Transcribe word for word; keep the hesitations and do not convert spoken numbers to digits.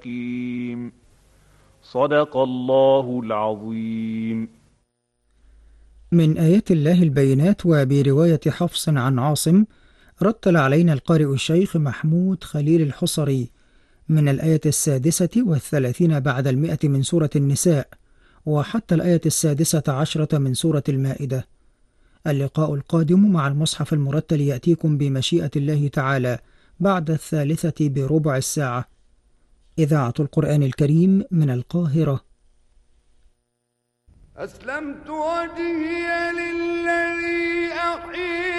الحكيم. صدق الله العظيم. من آيات الله البينات. وبرواية حفص عن عاصم، رتل علينا القارئ الشيخ محمود خليل الحصري من الآية السادسة والثلاثين بعد المئة من سورة النساء، وحتى الآية السادسة عشرة من سورة المائدة. اللقاء القادم مع المصحف المرتل يأتيكم بمشيئة الله تعالى بعد الثالثة بربع الساعة. إذاعة القرآن الكريم من القاهرة. أسلمت وجهي للذي أحيي